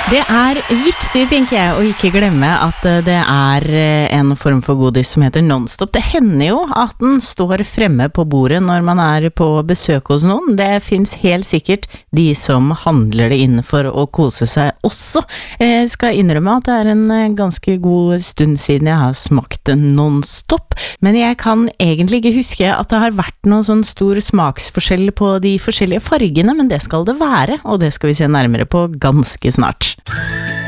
Det viktig, tenker jeg, å ikke glemme at det en form for godis som heter Nonstop. Det hender jo at den står fremme på bordet når man på besøk hos noen. Det finnes helt sikkert de som handler det inn for å kose seg også. Jeg skal innrømme at det en ganske god stund siden jeg har smakt Nonstop, men jeg kan egentlig ikke huske at det har vært noen sånn stor smaksforskjell på de forskjellige fargene, men det skal det være, og det skal vi se nærmere på ganske snart.